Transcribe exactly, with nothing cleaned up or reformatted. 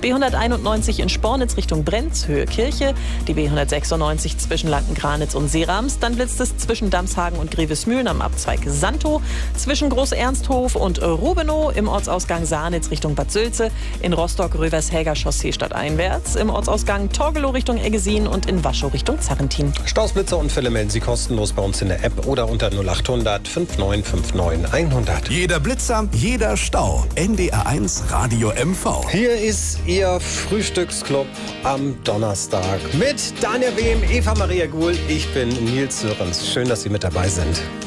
B hunderteinundneunzig in Spornitz Richtung Brenz, Höhe Kirche. Die B hundertsechsundneunzig zwischen Lankengranitz und Seerams. Dann blitzt es zwischen Damshagen und Grevesmühlen am Abzweig Santo. Zwischen Groß-Ernsthof und Rubenow im Ortsausgang Sahnitz Richtung Bad Sülze. In Rostock-Rövershäger Chaussee stadteinwärts. Im Ortsausgang Torgelow Richtung Eggesin und in Waschow Richtung Zarrentin. Staus, Blitzer und Fälle melden Sie kostenlos bei uns in der App oder unter null achthundert fünfundneunzig neunundfünfzig hundert. Jeder Blitzer, jeder Stau. N D R eins Radio M V. Hier ist Ihr Frühstücksclub am Donnerstag mit Daniel Behm, Eva Maria Guhl. Ich bin Nils Sörens. Schön, dass Sie mit dabei sind.